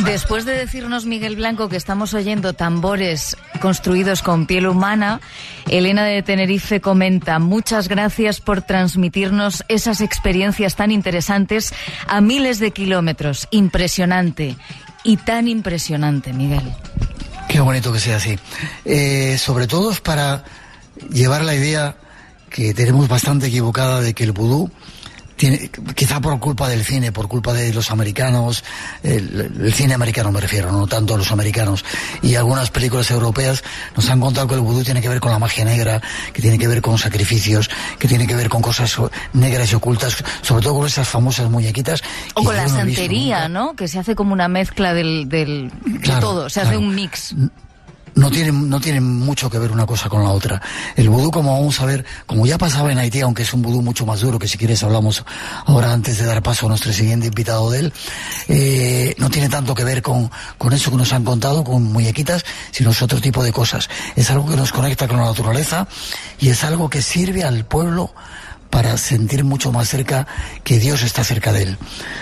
Después de decirnos, Miguel Blanco, que estamos oyendo tambores construidos con piel humana, Elena de Tenerife comenta: muchas gracias por transmitirnos esas experiencias tan interesantes a miles de kilómetros. Impresionante. Y tan impresionante, Miguel. Qué bonito que sea así. Sobre todo es para llevar la idea que tenemos bastante equivocada de que el vudú quizá por culpa del cine, por culpa de los americanos, el cine americano me refiero, no tanto a los americanos, y algunas películas europeas nos han contado que el vudú tiene que ver con la magia negra, que tiene que ver con sacrificios, que tiene que ver con cosas negras y ocultas, sobre todo con esas famosas muñequitas. O con la santería, ¿no? Que se hace como una mezcla de todo, se hace un mix. No tiene mucho que ver una cosa con la otra. El vudú, como vamos a ver, como ya pasaba en Haití, aunque es un vudú mucho más duro, que si quieres hablamos ahora antes de dar paso a nuestro siguiente invitado de él, no tiene tanto que ver con eso que nos han contado, con muñequitas, sino es otro tipo de cosas. Es algo que nos conecta con la naturaleza y es algo que sirve al pueblo para sentir mucho más cerca que Dios está cerca de él.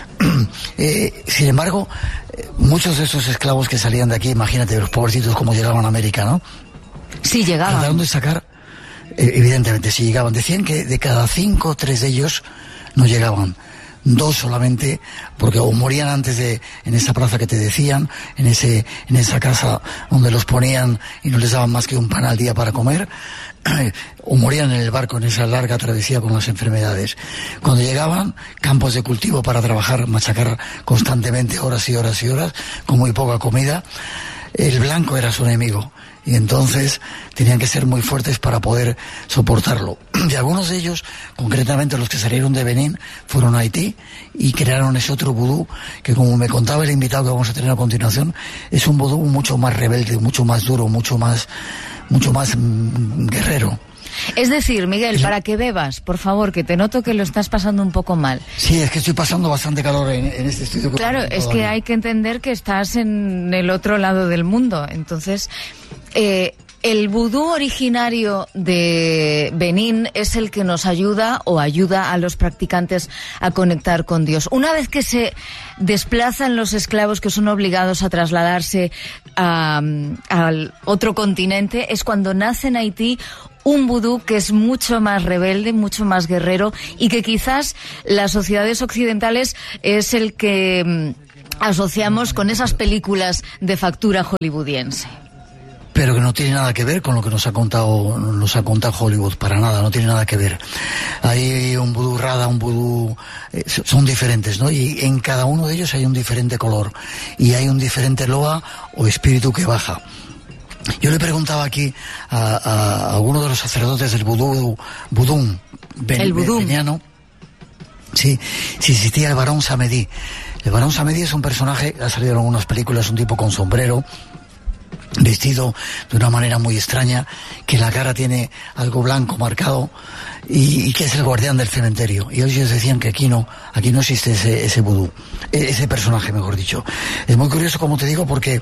Sin embargo, muchos de esos esclavos que salían de aquí, imagínate, los pobrecitos cómo llegaban a América, ¿no? Sí, llegaban. Trataron de sacar, evidentemente, sí llegaban. Decían que de cada 5, 3 de ellos no llegaban. 2 solamente, porque o morían antes en esa plaza que te decían, en esa casa donde los ponían y no les daban más que un pan al día para comer, o morían en el barco en esa larga travesía con las enfermedades. Cuando llegaban, campos de cultivo para trabajar, machacar constantemente horas y horas y horas, con muy poca comida. El blanco era su enemigo y entonces tenían que ser muy fuertes para poder soportarlo. Y algunos de ellos, concretamente los que salieron de Benín, fueron a Haití y crearon ese otro vudú que, como me contaba el invitado que vamos a tener a continuación, es un vudú mucho más rebelde, mucho más duro, mucho más guerrero. Es decir, Miguel, para que bebas, por favor, que te noto que lo estás pasando un poco mal. Sí, es que estoy pasando bastante calor en este estudio. Claro, es que hay que entender que estás en el otro lado del mundo. Entonces, el vudú originario de Benín es el que nos ayuda o ayuda a los practicantes a conectar con Dios. Una vez que se desplazan los esclavos, que son obligados a trasladarse al otro continente, es cuando nace en Haití un vudú que es mucho más rebelde, mucho más guerrero, y que quizás las sociedades occidentales es el que asociamos con esas películas de factura hollywoodiense. Pero que no tiene nada que ver con lo que nos ha contado Hollywood, para nada, no tiene nada que ver. Hay un vudú rada, un vudú, son diferentes, ¿no? Y en cada uno de ellos hay un diferente color y hay un diferente loa o espíritu que baja. Yo le preguntaba aquí a alguno de los sacerdotes del vudú beniano, sí, si existía el Barón Samedi. El Barón Samedi es un personaje, ha salido en algunas películas, un tipo con sombrero, vestido de una manera muy extraña, que en la cara tiene algo blanco marcado y que es el guardián del cementerio. Y ellos decían que aquí no existe ese vudú, ese personaje, mejor dicho. Es muy curioso, como te digo, porque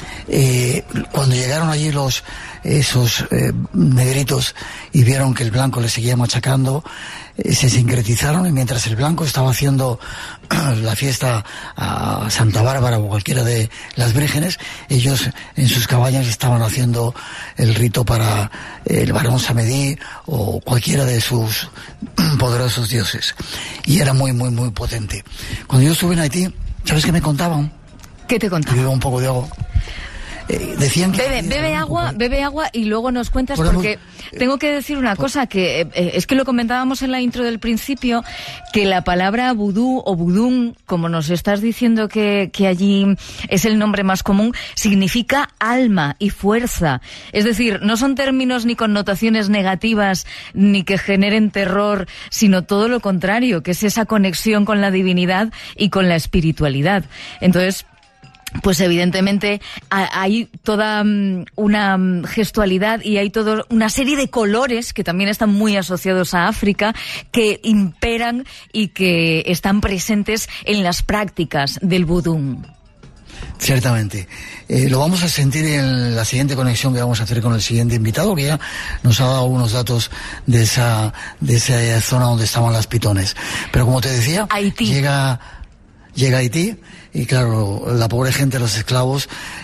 cuando llegaron allí esos negritos y vieron que el blanco les seguía machacando, se sincretizaron, y mientras el blanco estaba haciendo la fiesta a Santa Bárbara o cualquiera de las vírgenes, ellos en sus cabañas estaban haciendo el rito para el Barón Samedi o cualquiera de sus poderosos dioses. Y era muy, muy, muy potente. Cuando yo estuve en Haití, ¿sabes qué me contaban? ¿Qué te contaban? Bebo un poco de agua. Decían que bebe agua y luego nos cuentas, porque tengo que decir una cosa, que es que lo comentábamos en la intro del principio, que la palabra vudú o vudún, como nos estás diciendo que allí es el nombre más común, significa alma y fuerza. Es decir, no son términos ni connotaciones negativas ni que generen terror, sino todo lo contrario, que es esa conexión con la divinidad y con la espiritualidad. Entonces, pues evidentemente hay toda una gestualidad y hay toda una serie de colores que también están muy asociados a África, que imperan y que están presentes en las prácticas del vudú. Ciertamente. Lo vamos a sentir en la siguiente conexión que vamos a hacer con el siguiente invitado, que ya nos ha dado unos datos de esa zona donde estaban las pitones. Pero como te decía, Haití. llega llega a Haití y claro, la pobre gente, los esclavos,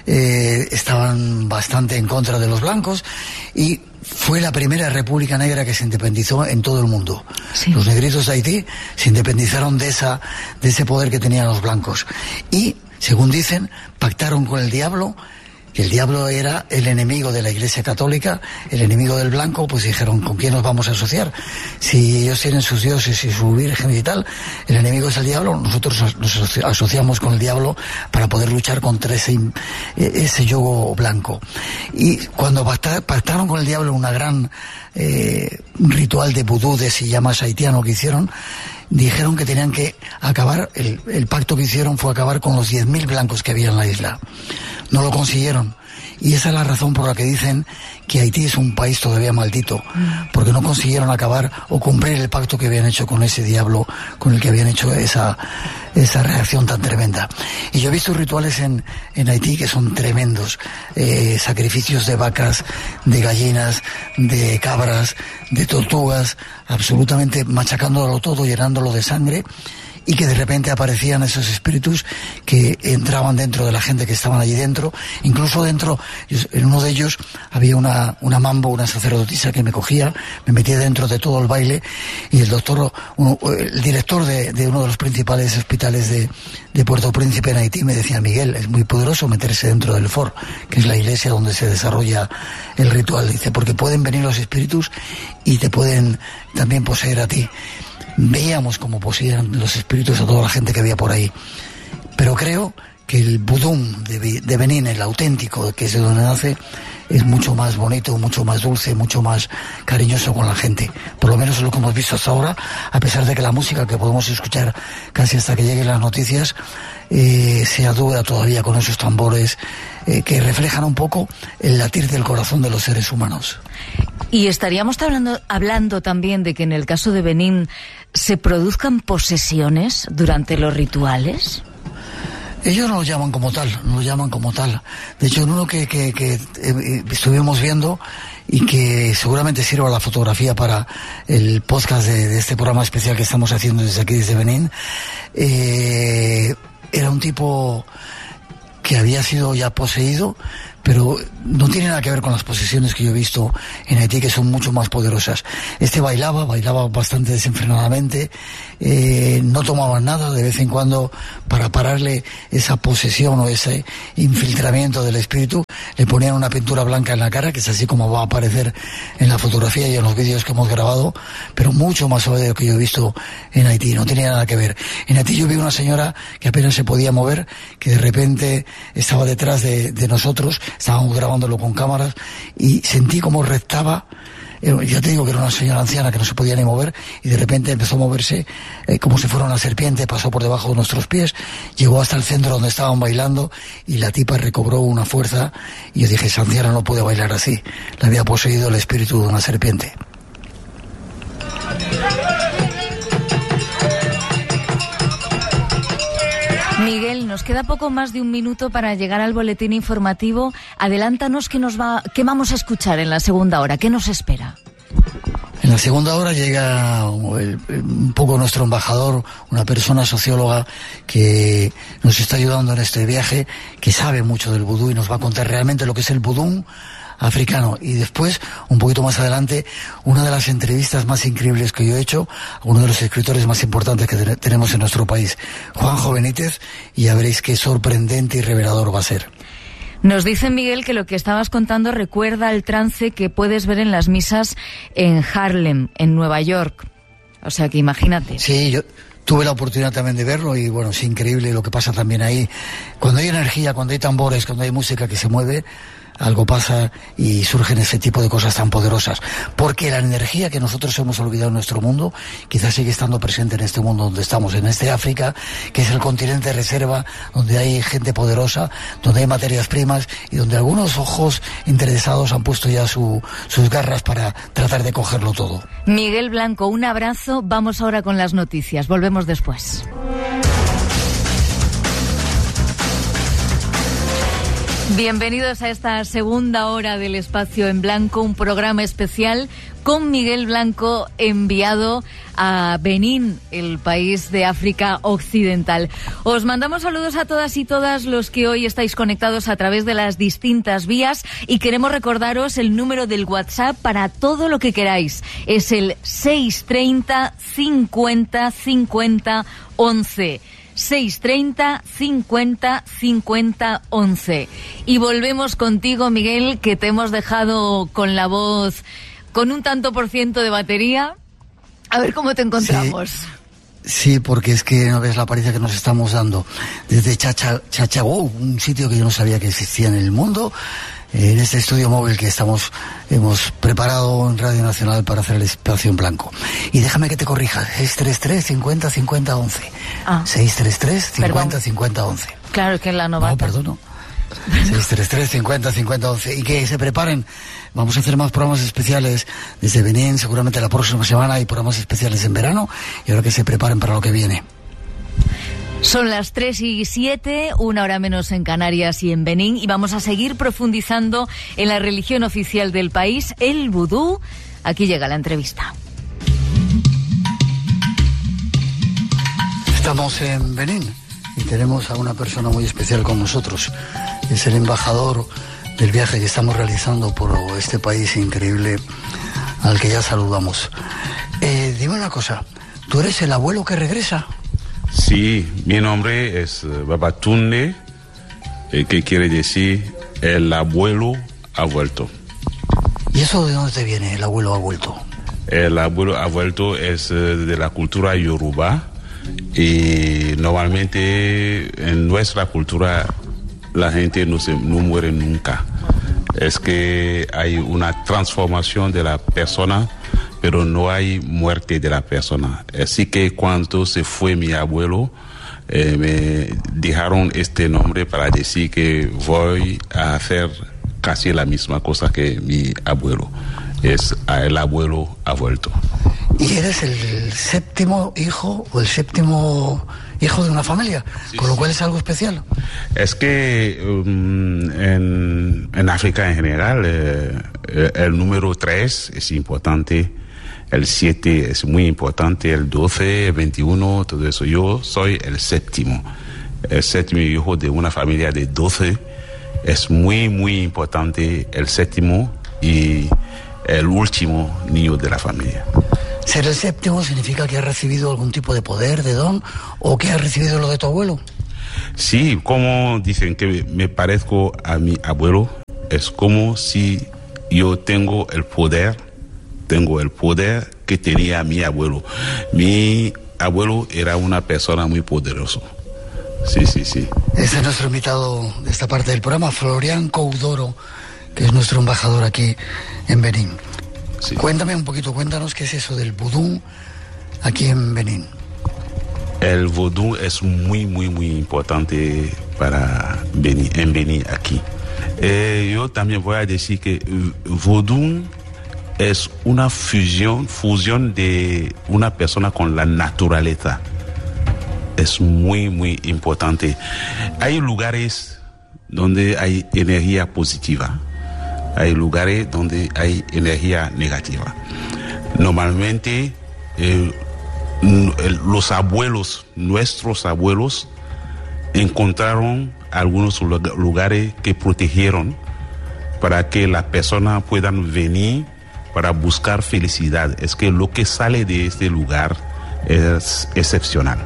estaban bastante en contra de los blancos y fue la primera república negra que se independizó en todo el mundo. Sí. Los negritos de Haití se independizaron de ese poder que tenían los blancos y, según dicen, pactaron con el diablo, que el diablo era el enemigo de la Iglesia Católica, el enemigo del blanco, pues dijeron, ¿con quién nos vamos a asociar? Si ellos tienen sus dioses y su virgen y tal, el enemigo es el diablo, nosotros nos asociamos con el diablo para poder luchar contra ese yugo blanco. Y cuando pactaron con el diablo una gran ritual de vudú, de si llamas haitiano que hicieron, dijeron que tenían que acabar, el pacto que hicieron fue acabar con los 10.000 blancos que había en la isla. No lo consiguieron. Y esa es la razón por la que dicen que Haití es un país todavía maldito, porque no consiguieron acabar o cumplir el pacto que habían hecho con ese diablo, con el que habían hecho esa reacción tan tremenda. Y yo he visto rituales en Haití que son tremendos, sacrificios de vacas, de gallinas, de cabras, de tortugas, absolutamente machacándolo todo, llenándolo de sangre, y que de repente aparecían esos espíritus que entraban dentro de la gente que estaban allí dentro. Incluso dentro, en uno de ellos había una mambo, una sacerdotisa que me cogía, me metía dentro de todo el baile, y el director de uno de los principales hospitales de Puerto Príncipe en Haití me decía, Miguel, es muy poderoso meterse dentro del fort, que es la iglesia donde se desarrolla el ritual. Dice, porque pueden venir los espíritus y te pueden también poseer a ti. Veíamos cómo poseían los espíritus a toda la gente que había por ahí. Pero creo que el vudú de Benín, el auténtico, que es de donde nace, es mucho más bonito, mucho más dulce, mucho más cariñoso con la gente. Por lo menos es lo que hemos visto hasta ahora, a pesar de que la música que podemos escuchar casi hasta que lleguen las noticias sea dura todavía con esos tambores que reflejan un poco el latir del corazón de los seres humanos. Y estaríamos hablando también de que en el caso de Benín se produzcan posesiones durante los rituales. Ellos no lo llaman como tal, no lo llaman como tal. De hecho, en uno que estuvimos viendo y que seguramente sirva la fotografía para el podcast de este programa especial que estamos haciendo desde aquí, desde Benín, era un tipo que había sido ya poseído, pero no tiene nada que ver con las posesiones que yo he visto en Haití, que son mucho más poderosas. Este bailaba bastante desenfrenadamente, no tomaba nada, de vez en cuando, para pararle esa posesión o ese infiltramiento del espíritu, le ponían una pintura blanca en la cara, que es así como va a aparecer en la fotografía y en los vídeos que hemos grabado, pero mucho más suave de lo que yo he visto en Haití, no tenía nada que ver. En Haití yo vi una señora que apenas se podía mover, que de repente estaba detrás de nosotros, estábamos grabándolo con cámaras, y sentí como reptaba. Ya te digo que era una señora anciana que no se podía ni mover, y de repente empezó a moverse como si fuera una serpiente, pasó por debajo de nuestros pies, llegó hasta el centro donde estaban bailando, y la tipa recobró una fuerza, y yo dije, esa anciana no puede bailar así, la había poseído el espíritu de una serpiente. Miguel, nos queda poco más de un minuto para llegar al boletín informativo. Adelántanos qué vamos a escuchar en la segunda hora. ¿Qué nos espera? En la segunda hora llega un poco nuestro embajador, una persona socióloga que nos está ayudando en este viaje, que sabe mucho del vudú y nos va a contar realmente lo que es el vudú africano. Y después, un poquito más adelante, una de las entrevistas más increíbles que yo he hecho a uno de los escritores más importantes que tenemos en nuestro país, Juanjo Benítez, y ya veréis qué sorprendente y revelador va a ser. Nos dice Miguel que lo que estabas contando recuerda al trance que puedes ver en las misas en Harlem, en Nueva York. O sea que imagínate. Sí, yo tuve la oportunidad también de verlo y bueno, es increíble lo que pasa también ahí. Cuando hay energía, cuando hay tambores, cuando hay música que se mueve, algo pasa y surgen ese tipo de cosas tan poderosas. Porque la energía que nosotros hemos olvidado en nuestro mundo quizás sigue estando presente en este mundo donde estamos, en este África, que es el continente reserva, donde hay gente poderosa, donde hay materias primas y donde algunos ojos interesados han puesto ya sus garras para tratar de cogerlo todo. Miguel Blanco, un abrazo. Vamos ahora con las noticias. Volvemos después. Bienvenidos a esta segunda hora del Espacio en Blanco, un programa especial con Miguel Blanco, enviado a Benín, el país de África Occidental. Os mandamos saludos a todas y todas los que hoy estáis conectados a través de las distintas vías y queremos recordaros el número del WhatsApp para todo lo que queráis. Es el 630 50 50 11. 630 50 50 11. Y volvemos contigo, Miguel, que te hemos dejado con la voz con un tanto por ciento de batería. A ver cómo te encontramos. Sí, porque es que no ves la paliza que nos estamos dando desde Chachagó, un sitio que yo no sabía que existía en el mundo, en este estudio móvil que hemos preparado en Radio Nacional para hacer el Espacio en Blanco. Y déjame que te corrija, 633 50 50 11. 633 50 50 11. Claro, que es la novata. No, perdono. 633 50 50 11. Y que se preparen. Vamos a hacer más programas especiales desde Benín, seguramente la próxima semana hay programas especiales en verano, y ahora que se preparen para lo que viene. Son las 3:07, 1 hora menos en Canarias y en Benín, y vamos a seguir profundizando en la religión oficial del país, el vudú. Aquí llega la entrevista. Estamos en Benín y tenemos a una persona muy especial con nosotros. Es el embajador del viaje que estamos realizando por este país increíble al que ya saludamos. Dime una cosa, ¿tú eres el abuelo que regresa? Sí, mi nombre es Babatunde, que quiere decir el abuelo ha vuelto. ¿Y eso de dónde te viene, el abuelo ha vuelto? El abuelo ha vuelto es de la cultura yoruba, y normalmente en nuestra cultura la gente no muere nunca. Es que hay una transformación de la persona, pero no hay muerte de la persona. Así que cuando se fue mi abuelo, me dejaron este nombre para decir que voy a hacer casi la misma cosa que mi abuelo. El abuelo ha vuelto. ¿Y eres el séptimo hijo o el séptimo hijo de una familia? Sí, con lo cual es algo especial. Es que en África en general el número 3 es importante, el 7 es muy importante, el 12, el 21, todo eso. Yo soy el séptimo hijo de una familia de 12. Es muy, muy importante el séptimo y el último niño de la familia. ¿Ser el séptimo significa que has recibido algún tipo de poder, de don, o que has recibido lo de tu abuelo? Sí, como dicen que me parezco a mi abuelo, es como si yo tengo el poder que tenía mi abuelo. Mi abuelo era una persona muy poderosa. Sí. Este es nuestro invitado de esta parte del programa, Florian Coudoro, que es nuestro embajador aquí en Benín. Sí. Cuéntanos qué es eso del vudú aquí en Benín. El vudú es muy, muy, muy importante para Benín aquí. Yo también voy a decir que vudú es una fusión de una persona con la naturaleza. Es muy, muy importante. Hay lugares donde hay energía positiva. Hay lugares donde hay energía negativa. Normalmente nuestros abuelos encontraron algunos lugares que protegieron para que las personas puedan venir para buscar felicidad. Es que lo que sale de este lugar es excepcional.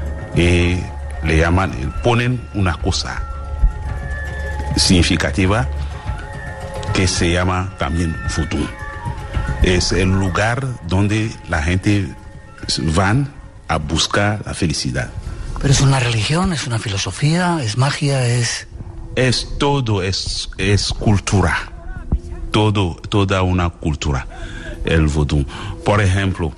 Ponen una cosa significativa que se llama también vudú. Es el lugar donde la gente van a buscar la felicidad. ¿Pero es una religión, es una filosofía, es magia, es...? Es todo, es cultura. Toda una cultura, el vudú. Por ejemplo,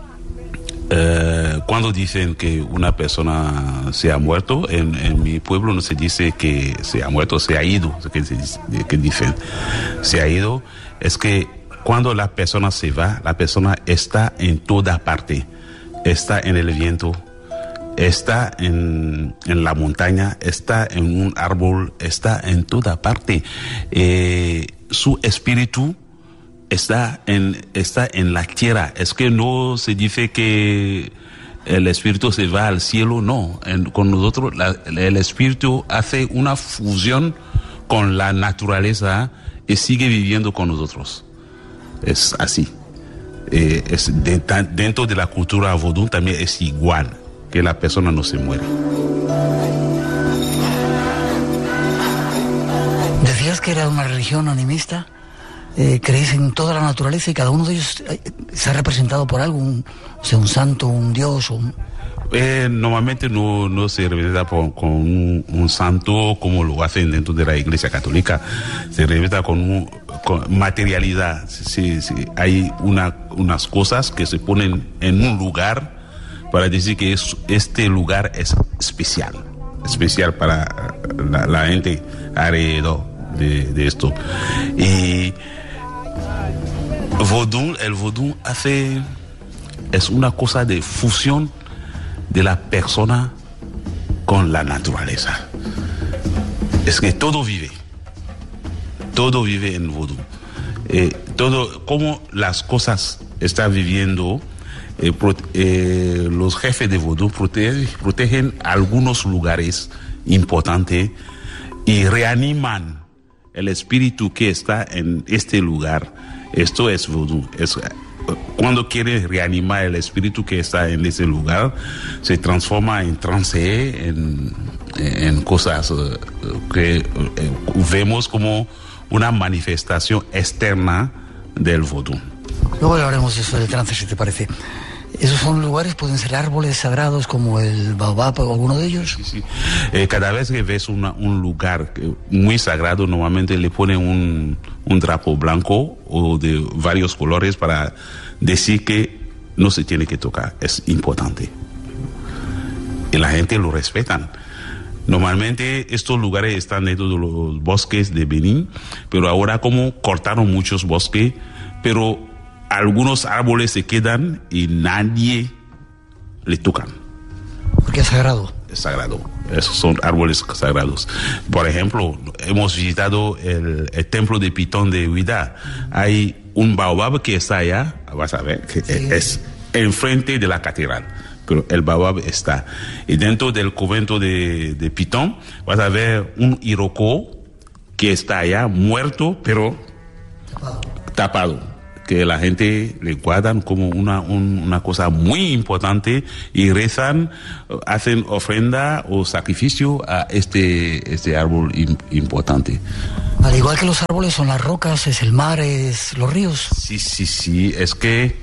cuando dicen que una persona se ha muerto, en mi pueblo no se dice que se ha muerto, se ha ido. Que dicen se ha ido, es que cuando la persona se va, la persona está en toda parte. Está en el viento, está en la montaña, está en un árbol, está en toda parte. Su espíritu está en la tierra. Es que no se dice que el espíritu se va al cielo, no. Con nosotros el espíritu hace una fusión con la naturaleza y sigue viviendo con nosotros. Es así. Dentro de la cultura vodú también es igual, que la persona no se muere. Decías que era una religión animista. Creéis en toda la naturaleza y cada uno de ellos se ha representado por algo, un santo, un dios. Normalmente no se representa con un santo como lo hacen dentro de la Iglesia Católica. Se representa con materialidad. Sí, hay unas cosas que se ponen en un lugar para decir que este lugar es especial para la gente alrededor de esto. Y el vodú es una cosa de fusión de la persona con la naturaleza. Es que todo vive en vodú. Todo, como las cosas están viviendo, los jefes de vodú protegen algunos lugares importantes y reaniman el espíritu que está en este lugar. Esto es vodú. Cuando quiere reanimar el espíritu que está en ese lugar, se transforma en trance, en cosas que vemos como una manifestación externa del vodú. Luego hablaremos de eso del trance, si te parece. ¿Esos son lugares, pueden ser árboles sagrados como el baobab o alguno de ellos? Sí. Cada vez que ves un lugar muy sagrado, normalmente le ponen un trapo blanco o de varios colores para decir que no se tiene que tocar. Es importante. Y la gente lo respetan. Normalmente estos lugares están dentro de los bosques de Benín, pero ahora como cortaron muchos bosques, pero algunos árboles se quedan y nadie le tocan. Porque es sagrado. Es sagrado. Esos son árboles sagrados. Por ejemplo, hemos visitado el templo de Pitón de Huida. Hay un baobab que está allá, vas a ver, que es enfrente de la catedral. Pero el baobab está. Y dentro del convento de Pitón vas a ver un iroko que está allá, muerto, pero tapado. Que la gente le guardan como una cosa muy importante y rezan, hacen ofrenda o sacrificio a este árbol importante. Al igual que los árboles son las rocas, es el mar, es los ríos. Sí, es que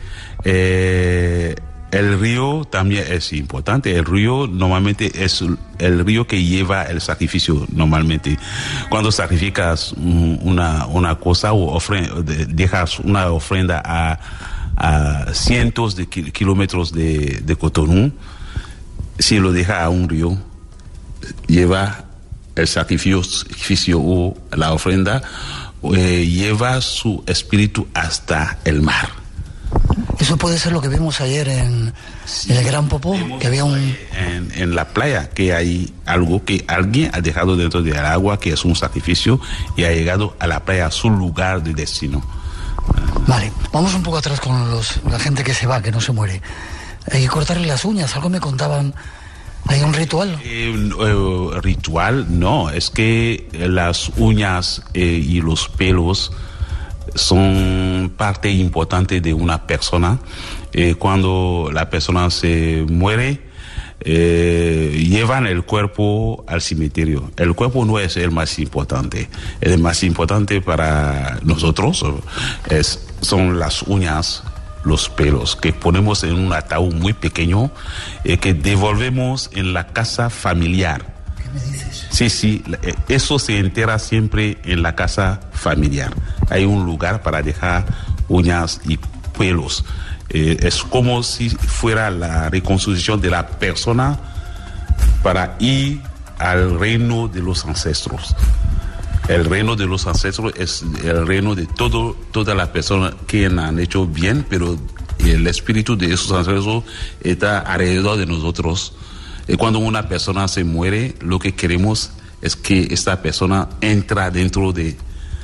el río también es importante. El río normalmente es el río que lleva el sacrificio normalmente. Cuando sacrificas una cosa o dejas una ofrenda a cientos de kilómetros de Cotonú, si lo deja a un río, lleva el sacrificio o la ofrenda, lleva su espíritu hasta el mar. Eso puede ser lo que vimos ayer en el Gran Popó, que había en la playa, que hay algo que alguien ha dejado dentro del agua, que es un sacrificio, y ha llegado a la playa, a su lugar de destino. Vale, vamos un poco atrás con la gente que se va, que no se muere. Hay que cortarle las uñas, algo me contaban. ¿Hay un ritual? Ritual, no, es que las uñas y los pelos son parte importante de una persona. Cuando la persona se muere, llevan el cuerpo al cementerio. El cuerpo no es el más importante. El más importante para nosotros son las uñas, los pelos, que ponemos en un ataúd muy pequeño, que devolvemos en la casa familiar. ¿Qué me dices? Sí, eso se entera siempre en la casa familiar. Hay un lugar para dejar uñas y pelos. Es como si fuera la reconstrucción de la persona para ir al reino de los ancestros. El reino de los ancestros es el reino de todas las personas que han hecho bien, pero el espíritu de esos ancestros está alrededor de nosotros Y cuando una persona se muere, lo que queremos es que esta persona entra dentro de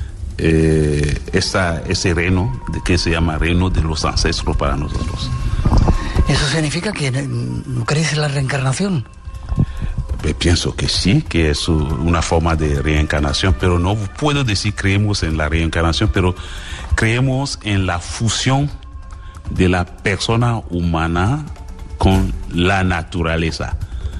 ese reino, que se llama reino de los ancestros para nosotros. ¿Eso significa que no crees en la reencarnación? Pienso que sí, que es una forma de reencarnación, pero no puedo decir creemos en la reencarnación, pero creemos en la fusión de la persona humana con la naturaleza.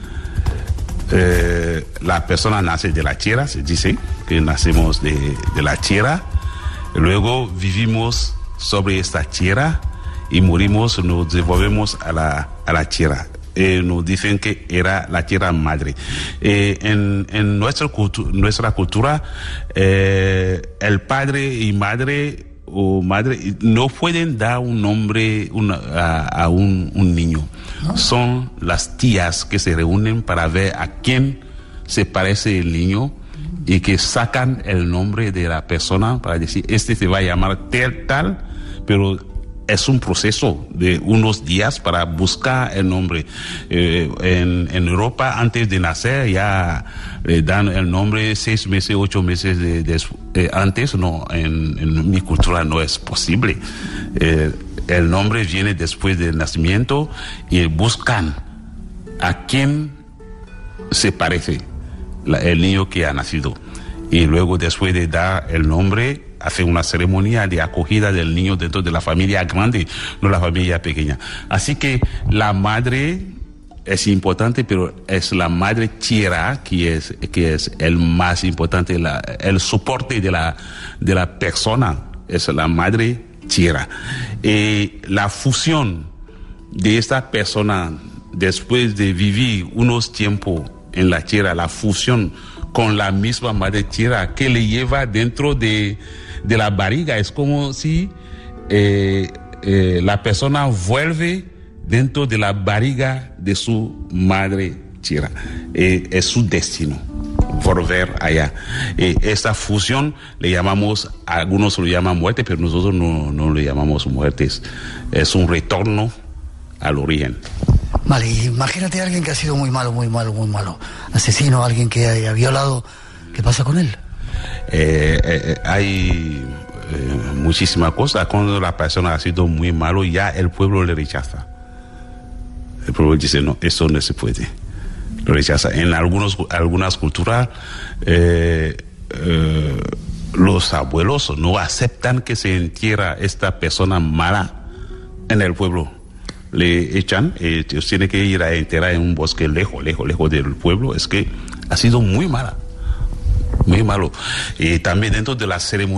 La persona nace de la tierra, se dice que nacemos de la tierra, luego vivimos sobre esta tierra y morimos, nos devolvemos a la tierra. Nos dicen que era la tierra madre. En nuestra cultura, el padre y madre o madre no pueden dar un nombre a un niño. ¿No? Son las tías que se reúnen para ver a quién se parece el niño y que sacan el nombre de la persona para decir, este se va a llamar tal, pero es un proceso de unos días para buscar el nombre. En Europa, antes de nacer, ya le dan el nombre 6 meses, 8 meses antes. No, en mi cultura no es posible. El nombre viene después del nacimiento y buscan a quién se parece el niño que ha nacido. Y luego, después de dar el nombre, hace una ceremonia de acogida del niño dentro de la familia grande, no la familia pequeña. Así que la madre es importante, pero es la madre tierra que es el más importante, el soporte de la persona, es la madre tierra. La fusión de esta persona, después de vivir unos tiempos en la tierra, la fusión con la misma madre tierra que le lleva dentro de la barriga, es como si la persona vuelve dentro de la barriga de su madre tierra. Es su destino volver allá. Esta fusión le llamamos, algunos lo llaman muerte, pero nosotros no le llamamos muertes. Es un retorno al origen. Vale, imagínate a alguien que ha sido muy malo, asesino, alguien que haya violado, ¿qué pasa con él? Hay muchísimas cosas. Cuando la persona ha sido muy malo, ya el pueblo le rechaza. El pueblo dice, no, eso no se puede. Lo rechaza. En algunas culturas, los abuelos no aceptan que se entierra esta persona mala en el pueblo. Le echan, tiene que ir a enterrar en un bosque lejos del pueblo. Es que ha sido muy mala, muy malo. Y también dentro de la ceremonia